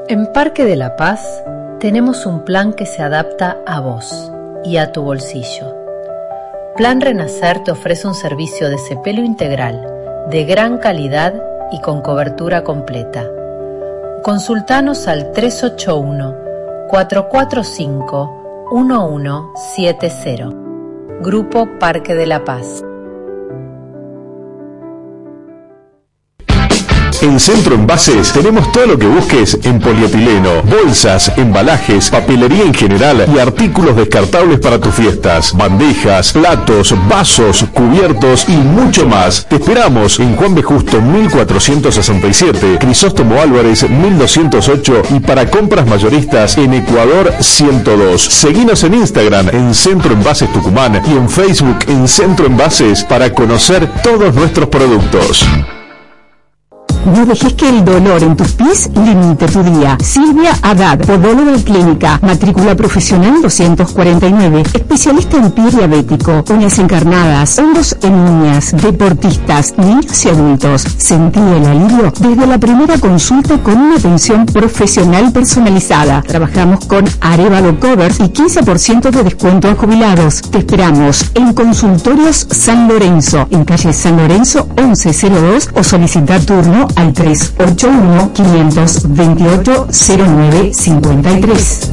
En Parque de la Paz tenemos un plan que se adapta a vos y a tu bolsillo. Plan Renacer te ofrece un servicio de cepelo integral, de gran calidad y con cobertura completa. Consultanos al 381-445-1170. Grupo Parque de la Paz. En Centro Envases tenemos todo lo que busques en polietileno, bolsas, embalajes, papelería en general y artículos descartables para tus fiestas, bandejas, platos, vasos, cubiertos y mucho más. Te esperamos en Juan B. Justo 1467, Crisóstomo Álvarez 1208 y para compras mayoristas en Ecuador 102. Seguinos en Instagram en Centro Envases Tucumán y en Facebook en Centro Envases para conocer todos nuestros productos. No dejes que el dolor en tus pies limite tu día. Silvia Haddad, podóloga clínica, matrícula profesional 249, especialista en pie diabético, uñas encarnadas, hongos en uñas, deportistas, niños y adultos. Sentí el alivio desde la primera consulta con una atención profesional personalizada. Trabajamos con Arevalo Covers y 15% de descuento a jubilados. Te esperamos en Consultorios San Lorenzo, en calle San Lorenzo 1102 o solicita turno al 381-528-0953.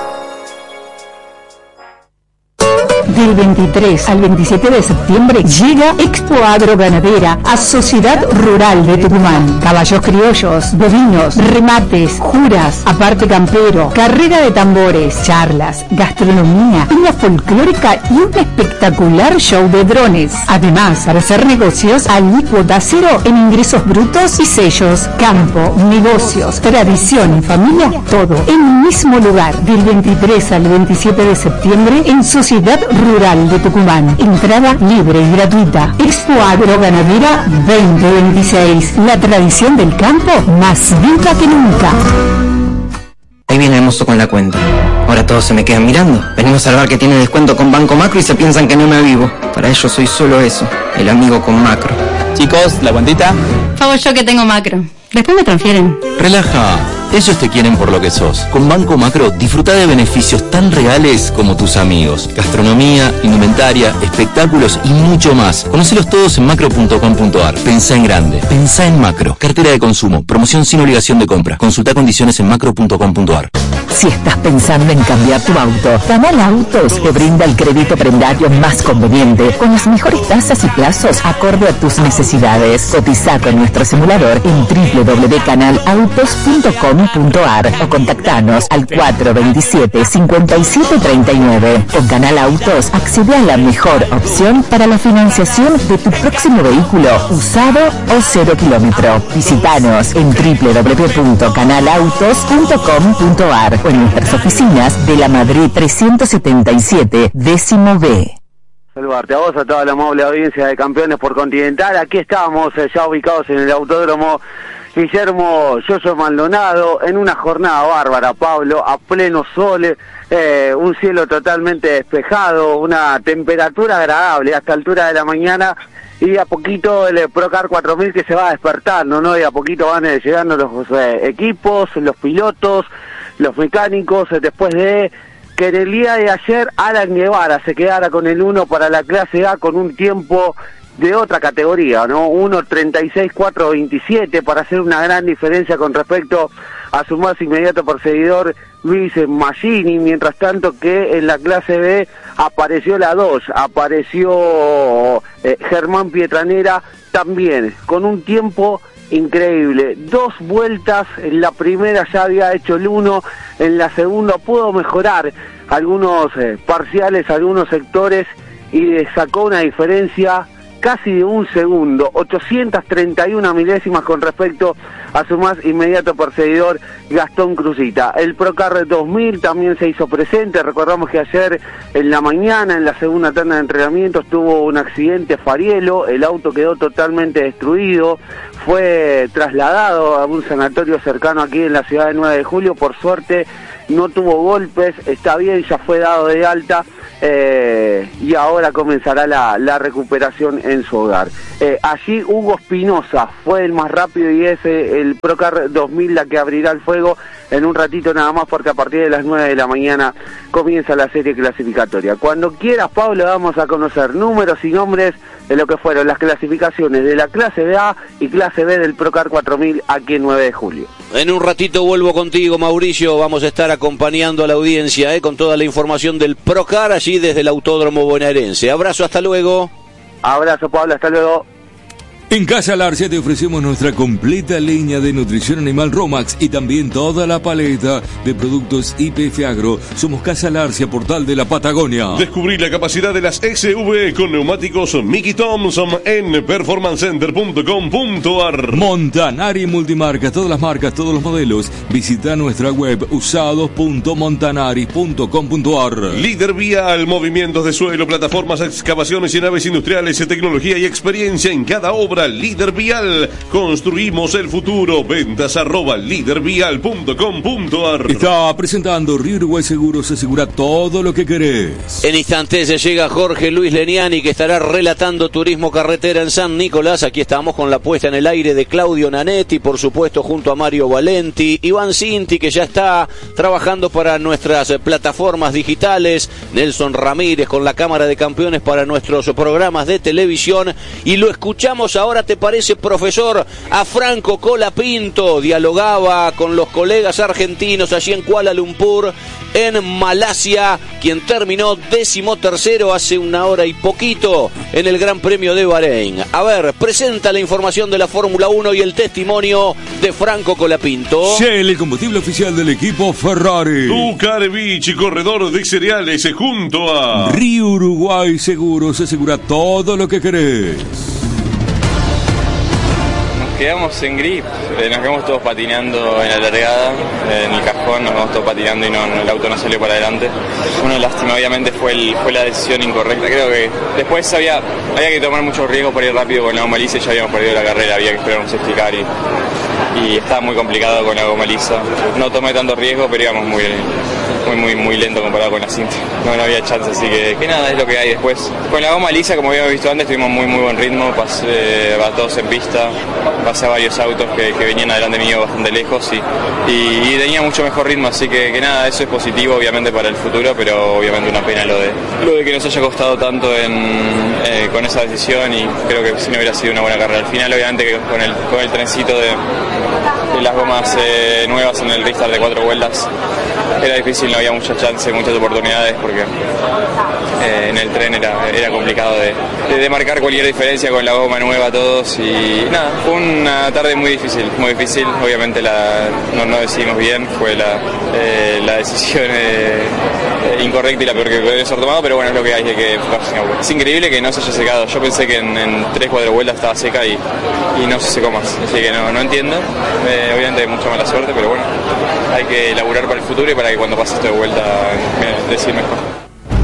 Del 23 al 27 de septiembre llega Expo Agro Ganadera a Sociedad Rural de Tucumán. Caballos criollos, bovinos, remates, juras, aparte campero, carrera de tambores, charlas, gastronomía, una folclórica y un espectacular show de drones. Además, para hacer negocios, alícuota cero en ingresos brutos y sellos. Campo, negocios, tradición y familia, todo en un mismo lugar. Del 23 al 27 de septiembre en Sociedad Rural de Tucumán. Entrada libre y gratuita. Expo Agro Ganadera 2026. La tradición del campo más viva que nunca. Ahí viene el mozo con la cuenta. Ahora todos se me quedan mirando. Venimos al bar que tiene descuento con Banco Macro y se piensan que no me avivo. Para ellos soy solo eso, el amigo con Macro. Chicos, ¿la cuentita? Pago yo que tengo Macro. Después me transfieren. Relaja. Ellos te quieren por lo que sos. Con Banco Macro disfruta de beneficios tan reales como tus amigos. Gastronomía, indumentaria, espectáculos y mucho más. Conocelos todos en macro.com.ar. Pensá en grande. Pensá en Macro. Cartera de consumo. Promoción sin obligación de compra. Consulta condiciones en macro.com.ar. Si estás pensando en cambiar tu auto, Canal Autos te brinda el crédito prendario más conveniente, con las mejores tasas y plazos acorde a tus necesidades. Cotiza con nuestro simulador en www.canalautos.com.ar o contactanos al 427-5739. Con Canal Autos accede a la mejor opción para la financiación de tu próximo vehículo, usado o 0 kilómetro. Visítanos en www.canalautos.com.ar o en nuestras oficinas de la Madrid 377, décimo B. Saludarte a vos, a toda la amable audiencia de Campeones por Continental. Aquí estamos ya ubicados en el Autódromo Guillermo Yoyo Maldonado, en una jornada bárbara, Pablo, a pleno sol, un cielo totalmente despejado, una temperatura agradable a esta altura de la mañana, y a poquito el Procar 4000 que se va despertando, ¿no? Y a poquito van llegando los equipos, los pilotos, los mecánicos, después de que en el día de ayer Alan Guevara se quedara con el 1 para la clase A con un tiempo de otra categoría, ¿no? 1:36.427 para hacer una gran diferencia con respecto a su más inmediato perseguidor Luis Maggini, mientras tanto que en la clase B apareció la 2, apareció Germán Pietranera también, con un tiempo increíble, 2 vueltas, en la primera ya había hecho el 1, en la segunda pudo mejorar algunos parciales, algunos sectores y sacó una diferencia casi de un segundo, 831 milésimas con respecto a su más inmediato perseguidor Gastón Cruzita. El Procar 2000 también se hizo presente, recordamos que ayer en la mañana, en la segunda tanda de entrenamientos, tuvo un accidente Farielo, el auto quedó totalmente destruido, fue trasladado a un sanatorio cercano aquí en la ciudad de 9 de Julio, por suerte no tuvo golpes, está bien, ya fue dado de alta y ahora comenzará la recuperación en su hogar. Allí Hugo Espinosa fue el más rápido y es el Procar 2000 la que abrirá el fuego en un ratito nada más, porque a partir de las 9 de la mañana comienza la serie clasificatoria. Cuando quieras, Pablo, vamos a conocer números y nombres de lo que fueron las clasificaciones de la clase A y clase B del Procar 4000 aquí en 9 de julio. En un ratito vuelvo contigo, Mauricio. Vamos a estar acompañando a la audiencia con toda la información del Procar allí desde el Autódromo Bonaerense. Abrazo, hasta luego. Abrazo, Pablo, hasta luego. En Casa Larcia te ofrecemos nuestra completa línea de nutrición animal Romax y también toda la paleta de productos YPF Agro. Somos Casa Larcia, portal de la Patagonia. Descubrí la capacidad de las SV con neumáticos Mickey Thompson en performancecenter.com.ar. Montanari Multimarcas, todas las marcas, todos los modelos. Visita nuestra web usados.montanari.com.ar. Líder Vial, movimientos de suelo, plataformas, excavaciones y naves industriales, tecnología y experiencia en cada obra. Líder Vial, construimos el futuro. Ventas @lidervial.com.ar. Está presentando Río Uruguay Seguros, asegura todo lo que querés. En instantes llega Jorge Luis Leniani, que estará relatando turismo carretera en San Nicolás. Aquí estamos con la puesta en el aire de Claudio Nanetti, por supuesto junto a Mario Valenti, Iván Cinti, que ya está trabajando para nuestras plataformas digitales, Nelson Ramírez con la Cámara de Campeones para nuestros programas de televisión, y lo escuchamos ahora. ¿Te parece, profesor? A Franco Colapinto dialogaba con los colegas argentinos allí en Kuala Lumpur, en Malasia, quien terminó 13º hace una hora y poquito en el Gran Premio de Bahrein. A ver, presenta la información de la Fórmula 1 y el testimonio de Franco Colapinto. Shell, el combustible oficial del equipo Ferrari. Ducarevich, corredor de cereales, junto a Río Uruguay Seguros, asegura todo lo que querés. Quedamos en grip, nos quedamos todos patinando en la largada, en el cajón, nos quedamos todos patinando y el auto no salió para adelante. Una lástima, obviamente fue la decisión incorrecta. Creo que después había que tomar muchos riesgos para ir rápido con la goma lisa y ya habíamos perdido la carrera, había que esperar un safety car y estaba muy complicado con la goma lisa. No tomé tanto riesgo, pero íbamos muy lento comparado con la cinta. No había chance, así que nada, es lo que hay después. Con la goma lisa, como habíamos visto antes, tuvimos muy buen ritmo, pasé a todos en pista, pasé a varios autos que venían adelante mío bastante lejos y tenía mucho mejor ritmo, así que nada, eso es positivo obviamente para el futuro, pero obviamente una pena lo de que nos haya costado tanto con esa decisión, y creo que si no hubiera sido una buena carrera. Al final, obviamente, que con el trencito de las gomas nuevas en el restart de 4 vueltas era difícil, no había mucha chance, muchas oportunidades, porque en el tren era complicado de marcar cualquier diferencia con la goma nueva a todos, y nada, fue una tarde muy difícil, obviamente no decidimos bien, fue la decisión incorrecta y la peor que podría ser tomado, pero bueno, es lo que hay que enfocarse. Es increíble que no se haya secado, yo pensé que en 3-4 vueltas estaba seca y no se secó más, así que no entiendo, obviamente mucha mala suerte, pero bueno, hay que laburar para el futuro y para que cuando pase esto de vuelta decir mejor.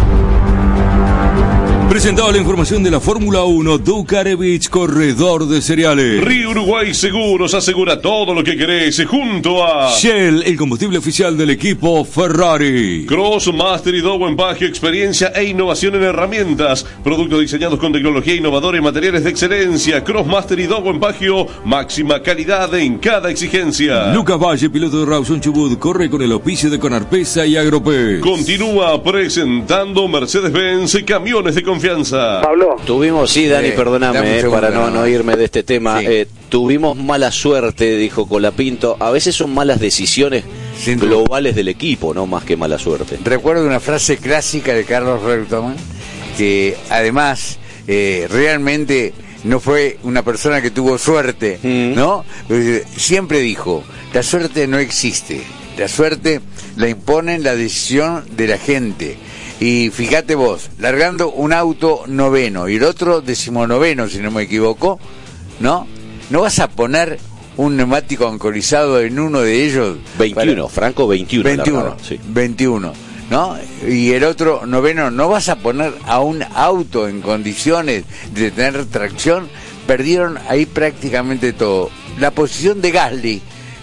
Presentado la información de la Fórmula 1, Ducarevich, corredor de cereales. Río Uruguay Seguros, asegura todo lo que querés, junto a Shell, el combustible oficial del equipo Ferrari. Crossmaster y Dow Empaque, experiencia e innovación en herramientas. Productos diseñados con tecnología innovadora y materiales de excelencia. Crossmaster y Dow Empaque, máxima calidad en cada exigencia. Lucas Valle, piloto de Rawson Chubut, corre con el auspicio de Conarpesa y Agropes. Continúa presentando Mercedes-Benz, camiones de confianza. Pablo. Tuvimos, sí, Dani, perdóname, para no irme de este tema. Sí. Tuvimos mala suerte, dijo Colapinto. A veces son malas decisiones globales del equipo, no más que mala suerte. Recuerdo una frase clásica de Carlos Reutemann, que además realmente no fue una persona que tuvo suerte, ¿no? Siempre dijo, la suerte no existe, la suerte la imponen la decisión de la gente. Y fíjate vos, largando un auto 9º y el otro 19º, si no me equivoco, ¿no? ¿No vas a poner un neumático ancorizado en uno de ellos? 21, Franco 21. 21, sí. 21, ¿no? Y el otro 9º, ¿no vas a poner a un auto en condiciones de tener tracción? Perdieron ahí prácticamente todo. La posición de Gasly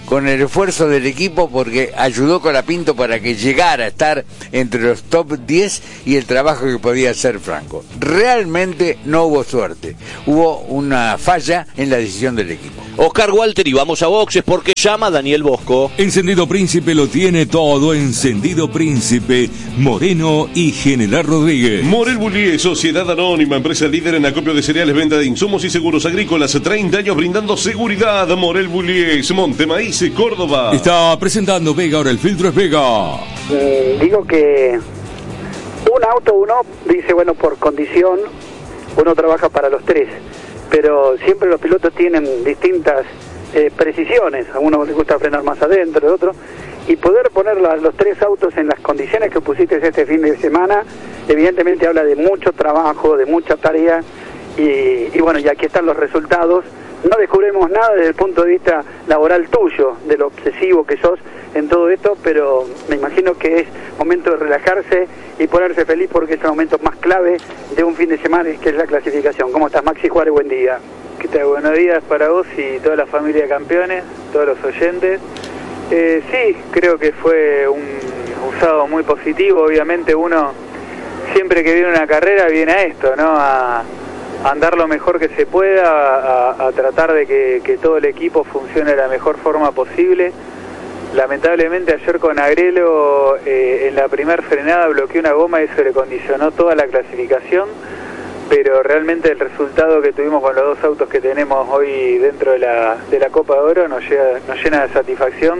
con el esfuerzo del equipo, porque ayudó Colapinto para que llegara a estar entre los top 10 y el trabajo que podía hacer Franco. Realmente no hubo suerte, hubo una falla en la decisión del equipo. Oscar Walter, y vamos a boxes porque llama Daniel Bosco. Encendido Príncipe lo tiene todo. Encendido Príncipe, Moreno y General Rodríguez. Morel Bullier, Sociedad Anónima, empresa líder en acopio de cereales, venta de insumos y seguros agrícolas, 30 años brindando seguridad. Morel Bullier, Montemaíz, Córdoba. Está presentando Vega, ahora el filtro es Vega. Digo que un auto uno dice, bueno, por condición uno trabaja para los tres, pero siempre los pilotos tienen distintas precisiones. A uno les gusta frenar más adentro, a otro, y poder poner los tres autos en las condiciones que pusiste este fin de semana, evidentemente habla de mucho trabajo, de mucha tarea, y bueno, y aquí están los resultados. No descubrimos nada desde el punto de vista laboral tuyo, de lo obsesivo que sos en todo esto, pero me imagino que es momento de relajarse y ponerse feliz, porque es el momento más clave de un fin de semana, que es la clasificación. ¿Cómo estás, Maxi Juárez? Buen día. ¿Qué tal? Buenos días para vos y toda la familia de campeones, todos los oyentes. Sí, creo que fue un sábado muy positivo. Obviamente uno, siempre que viene una carrera, viene a esto, ¿no? A andar lo mejor que se pueda, a tratar de que todo el equipo funcione de la mejor forma posible. Lamentablemente ayer con Agrelo en la primer frenada bloqueó una goma y eso le condicionó toda la clasificación, pero realmente el resultado que tuvimos con los dos autos que tenemos hoy dentro de la Copa de Oro nos llena de satisfacción,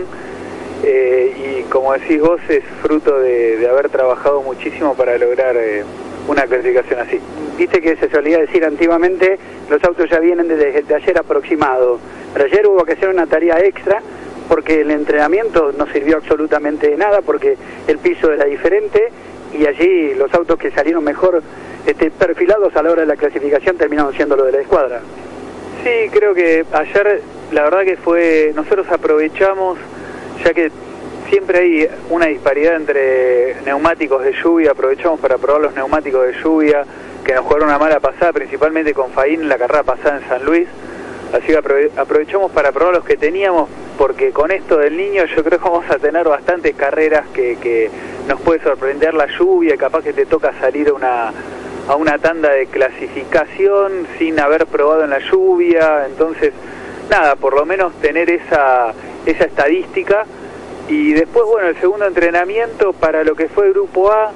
y como decís vos, es fruto de haber trabajado muchísimo para lograr una clasificación así. Viste que se solía decir antiguamente, los autos ya vienen desde ayer aproximado, pero ayer hubo que hacer una tarea extra porque el entrenamiento no sirvió absolutamente de nada, porque el piso era diferente y allí los autos que salieron mejor perfilados a la hora de la clasificación terminaron siendo lo de la escuadra. Sí, creo que ayer la verdad que nosotros aprovechamos, ya que siempre hay una disparidad entre neumáticos de lluvia, aprovechamos para probar los neumáticos de lluvia que nos jugaron una mala pasada, principalmente con Faín en la carrera pasada en San Luis, así que aprovechamos para probar los que teníamos, porque con esto del niño yo creo que vamos a tener bastantes carreras que nos puede sorprender la lluvia, capaz que te toca salir a una tanda de clasificación sin haber probado en la lluvia. Entonces nada, por lo menos tener esa estadística. Y después, bueno, el segundo entrenamiento para lo que fue el Grupo A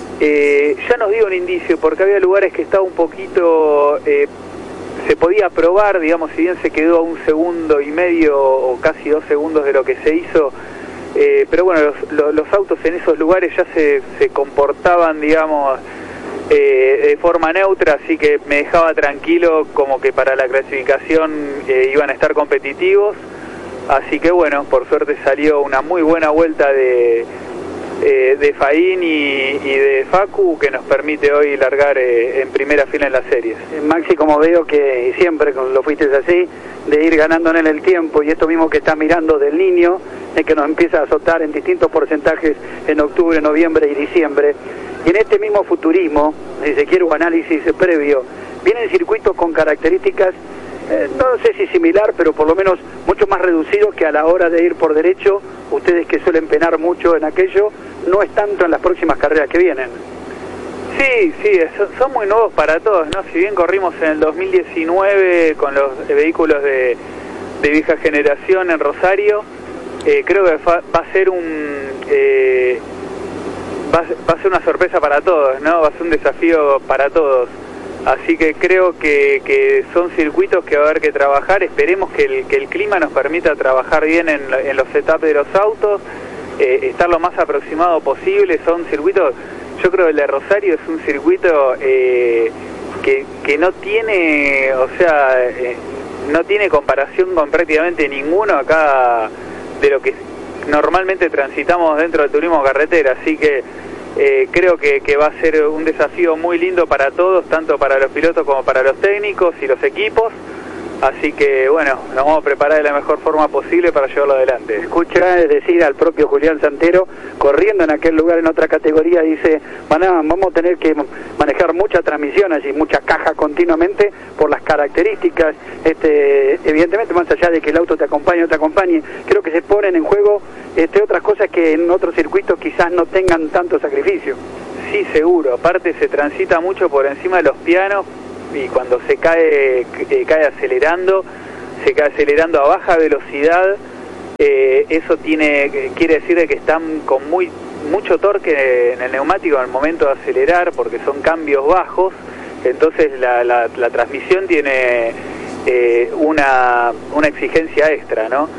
ya nos dio un indicio, porque había lugares que estaba un poquito se podía probar, digamos, si bien se quedó a 1,5 segundos o casi 2 segundos de lo que se hizo, pero bueno, los autos en esos lugares ya se comportaban, digamos, de forma neutra, así que me dejaba tranquilo como que para la clasificación iban a estar competitivos. Así que bueno, por suerte salió una muy buena vuelta de Faín y de Facu, que nos permite hoy largar en primera fila en las series. Maxi, como veo que siempre lo fuiste así, de ir ganando en el tiempo, y esto mismo que está mirando del niño, es que nos empieza a azotar en distintos porcentajes en octubre, noviembre y diciembre, y en este mismo futurismo, si se quiere un análisis previo, vienen circuitos con características no sé si similar, pero por lo menos mucho más reducido, que a la hora de ir por derecho, ustedes que suelen penar mucho en aquello, no es tanto en las próximas carreras que vienen. Sí, son muy nuevos para todos, ¿no? Si bien corrimos en el 2019 con los vehículos de vieja generación en Rosario, creo que va a ser va a ser una sorpresa para todos, ¿no? Va a ser un desafío para todos. Así que creo que son circuitos que va a haber que trabajar. Esperemos que el clima nos permita trabajar bien en los setups de los autos, estar lo más aproximado posible. Son circuitos, yo creo que el de Rosario es un circuito que no tiene, no tiene comparación con prácticamente ninguno acá de lo que normalmente transitamos dentro del turismo carretera. Así que creo que va a ser un desafío muy lindo para todos, tanto para los pilotos como para los técnicos y los equipos. Así que bueno, nos vamos a preparar de la mejor forma posible para llevarlo adelante. Escucha, es decir, al propio Julián Santero, corriendo en aquel lugar en otra categoría, dice, vamos a tener que manejar muchas transmisiones y mucha caja continuamente por las características, evidentemente más allá de que el auto te acompañe o no te acompañe, creo que se ponen en juego otras cosas que en otros circuitos quizás no tengan tanto sacrificio. Sí, seguro, aparte se transita mucho por encima de los pianos, y cuando se cae acelerando a baja velocidad, eso quiere decir de que están con mucho torque en el neumático al momento de acelerar, porque son cambios bajos. Entonces la transmisión tiene una exigencia extra, ¿no?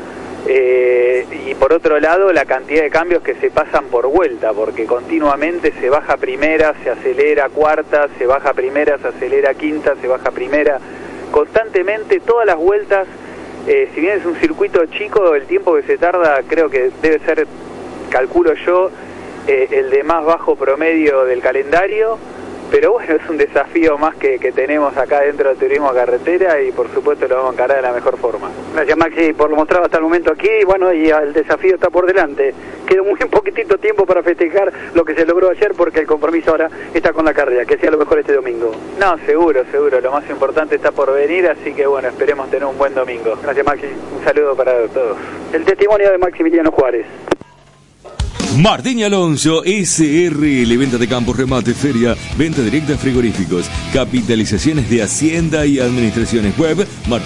Y por otro lado, la cantidad de cambios que se pasan por vuelta, porque continuamente se baja primera, se acelera cuarta, se baja primera, se acelera quinta, se baja primera, constantemente todas las vueltas. Si bien es un circuito chico, el tiempo que se tarda creo que debe ser, calculo yo, el de más bajo promedio del calendario. Pero bueno, es un desafío más que tenemos acá dentro del turismo carretera, y por supuesto lo vamos a encarar de la mejor forma. Gracias, Maxi, por lo mostrado hasta el momento aquí. Bueno, y el desafío está por delante. Queda muy poquitito tiempo para festejar lo que se logró ayer, porque el compromiso ahora está con la carrera. Que sea lo mejor este domingo. No, seguro. Lo más importante está por venir, así que bueno, esperemos tener un buen domingo. Gracias, Maxi. Un saludo para todos. El testimonio de Maximiliano Juárez. Martín y Alonso, SRL, venta de campos, remate, feria, venta directa de frigoríficos, capitalizaciones de Hacienda y administraciones. Web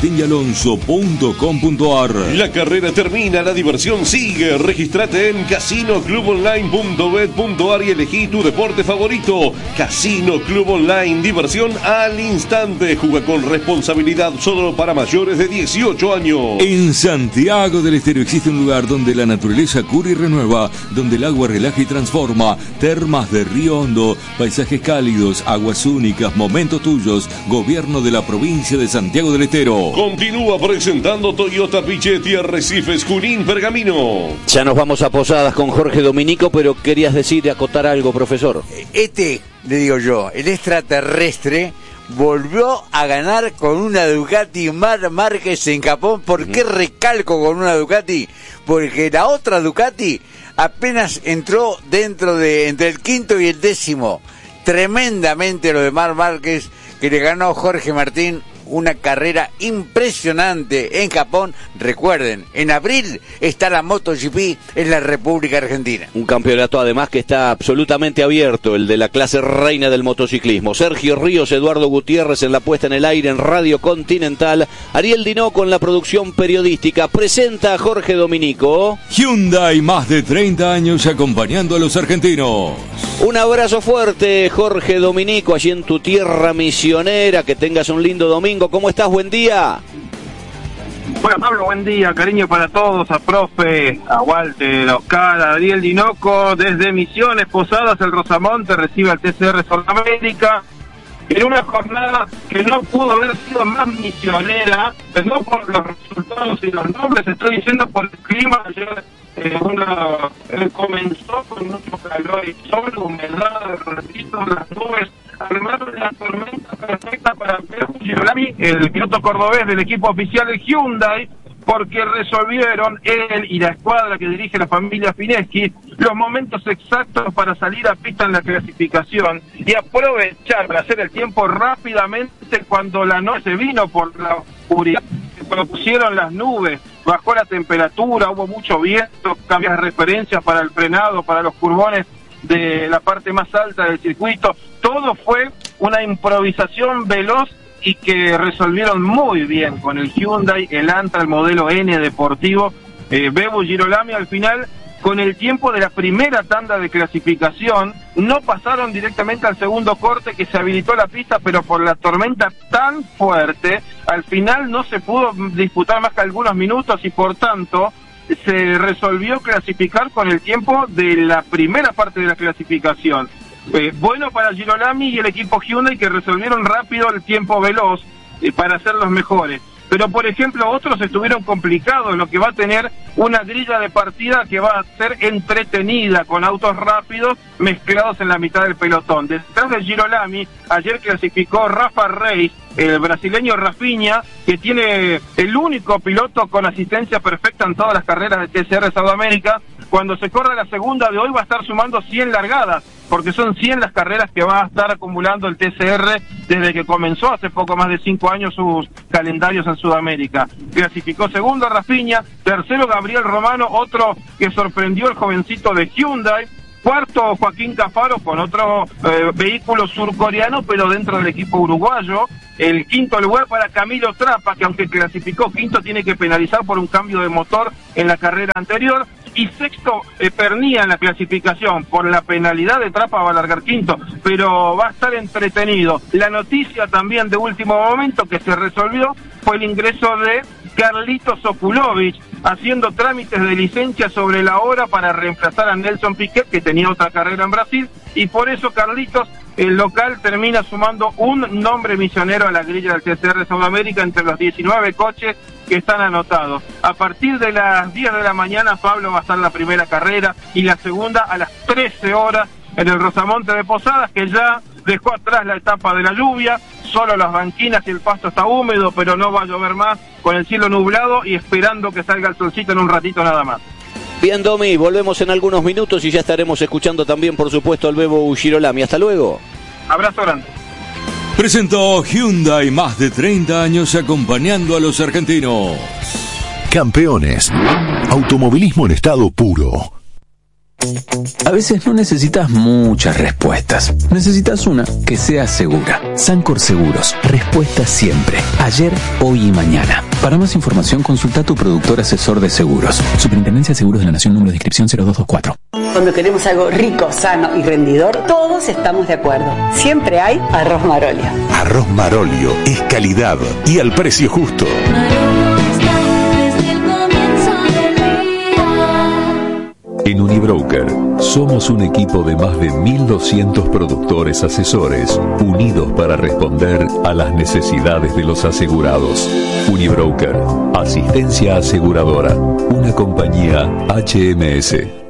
martinyalonso.com.ar. La carrera termina, la diversión sigue. Regístrate en casinoclubonline.bet.ar y elegí tu deporte favorito. Casino Club Online, diversión al instante. Juega con responsabilidad, solo para mayores de 18 años. En Santiago del Estero existe un lugar donde la naturaleza cura y renueva, donde el agua relaja y transforma. Termas de Río Hondo, paisajes cálidos, aguas únicas, momentos tuyos. Gobierno de la provincia de Santiago del Estero. Continúa presentando Toyota Pichetti, Arrecifes, Junín, Pergamino. Ya nos vamos a Posadas con Jorge Dominico, pero querías decir, acotar algo, profesor. Le digo yo, el extraterrestre volvió a ganar con una Ducati Marc Márquez en Japón. ¿Por qué recalco con una Ducati? Porque la otra Ducati apenas entró entre el quinto y el décimo. Tremendamente lo de Marc Márquez, que le ganó Jorge Martín una carrera impresionante en Japón. Recuerden, en abril está la MotoGP en la República Argentina. Un campeonato además que está absolutamente abierto, el de la clase reina del motociclismo. Sergio Ríos, Eduardo Gutiérrez en la puesta en el aire en Radio Continental. Ariel Dinó con la producción periodística. Presenta a Jorge Dominico. Hyundai, más de 30 años acompañando a los argentinos. Un abrazo fuerte, Jorge Dominico, allí en tu tierra misionera. Que tengas un lindo domingo. ¿Cómo estás? Buen día. Bueno, Pablo, buen día, cariño para todos, a profe, a Walter, a Oscar, a Ariel Dinoco, desde Misiones, Posadas, el Rosamonte, recibe al TCR Sudamérica, en una jornada que no pudo haber sido más misionera, pero no por los resultados y los nombres, estoy diciendo por el clima. Ayer comenzó con mucho calor y sol, humedad, repito, las nubes, además de la tormenta perfecta para Girolami, el piloto cordobés del equipo oficial de Hyundai, porque resolvieron él y la escuadra que dirige la familia Fineschi los momentos exactos para salir a pista en la clasificación y aprovechar para hacer el tiempo rápidamente cuando la noche vino por la oscuridad, cuando pusieron las nubes, bajó la temperatura, hubo mucho viento, cambias referencias para el frenado, para los curvones de la parte más alta del circuito. Todo fue una improvisación veloz y que resolvieron muy bien con el Hyundai, el Antra, el modelo N deportivo. Bebu Girolami al final, con el tiempo de la primera tanda de clasificación, no pasaron directamente al segundo corte, que se habilitó la pista, pero por la tormenta tan fuerte, al final no se pudo disputar más que algunos minutos y por tanto se resolvió clasificar con el tiempo de la primera parte de la clasificación. Bueno para Girolami y el equipo Hyundai, que resolvieron rápido el tiempo veloz para ser los mejores. Pero por ejemplo otros estuvieron complicados, lo que va a tener una grilla de partida que va a ser entretenida con autos rápidos mezclados en la mitad del pelotón. Detrás de Girolami, ayer clasificó Rafa Reis, el brasileño Rafinha, que tiene el único piloto con asistencia perfecta en todas las carreras de TCR Sudamérica. Cuando se corra la segunda de hoy va a estar sumando 100 largadas, porque son 100 las carreras que va a estar acumulando el TCR desde que comenzó hace poco más de 5 años sus calendarios en Sudamérica. Clasificó segundo Rafinha, tercero Gabriel Romano, otro que sorprendió el jovencito de Hyundai. Cuarto, Joaquín Cafaro con otro vehículo surcoreano, pero dentro del equipo uruguayo. El quinto lugar para Camilo Trapa, que aunque clasificó quinto, tiene que penalizar por un cambio de motor en la carrera anterior. Y sexto, Pernía en la clasificación. Por la penalidad de Trapa va a largar quinto, pero va a estar entretenido. La noticia también de último momento que se resolvió fue el ingreso de Carlitos Okulovic, haciendo trámites de licencia sobre la hora para reemplazar a Nelson Piquet, que tenía otra carrera en Brasil, y por eso Carlitos, el local, termina sumando un nombre misionero a la grilla del TCR Sudamérica entre los 19 coches que están anotados. A partir de las 10 de la mañana, Pablo, va a estar la primera carrera y la segunda a las 13 horas en el Rosamonte de Posadas, que ya dejó atrás la etapa de la lluvia. Solo las banquinas y el pasto está húmedo, pero no va a llover más, con el cielo nublado y esperando que salga el solcito en un ratito nada más. Bien, Domi, volvemos en algunos minutos y ya estaremos escuchando también, por supuesto, al Bebo Girolami. Hasta luego. Abrazo grande. Presentó Hyundai, más de 30 años acompañando a los argentinos. Campeones. Automovilismo en estado puro. A veces no necesitas muchas respuestas. Necesitas una que sea segura. Sancor Seguros. Respuesta siempre. Ayer, hoy y mañana. Para más información, consulta a tu productor asesor de seguros. Superintendencia de Seguros de la Nación, número de inscripción 0224. Cuando queremos algo rico, sano y rendidor, todos estamos de acuerdo. Siempre hay Arroz Marolio. Arroz Marolio es calidad y al precio justo. En Unibroker somos un equipo de más de 1.200 productores asesores unidos para responder a las necesidades de los asegurados. Unibroker, asistencia aseguradora, una compañía HMS.